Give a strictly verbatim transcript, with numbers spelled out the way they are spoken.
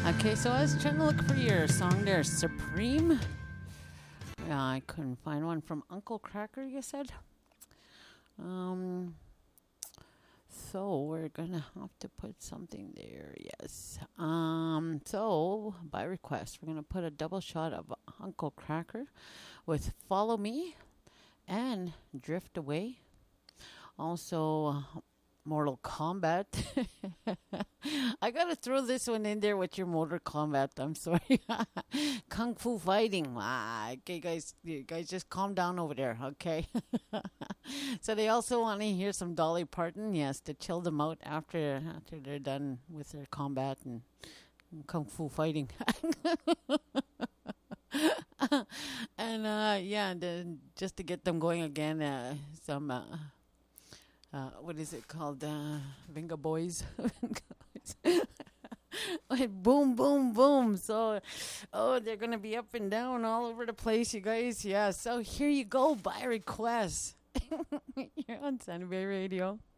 Okay, so I was trying to look for your song there, Supreme. Yeah, I couldn't find one from Uncle Cracker, you said? Um, so we're gonna have to put something there, yes. Um, so by request, we're gonna put a double shot of Uncle Cracker with Follow Me and Drift Away. Also, Mortal Kombat. I gotta throw this one in there with your Mortal Kombat. I'm sorry. Kung Fu Fighting. Ah, okay, guys, you guys just calm down over there, okay? So they also want to hear some Dolly Parton, yes, to chill them out after after they're done with their combat and, and Kung Fu Fighting. And uh, yeah, and then just to get them going again, uh, some. Uh, Uh, what is it called? Uh, Venga Boys. Like boom, boom, boom. So, oh, they're going to be up and down all over the place, you guys. Yeah, so here you go by request. You're on Sunny Bay Radio.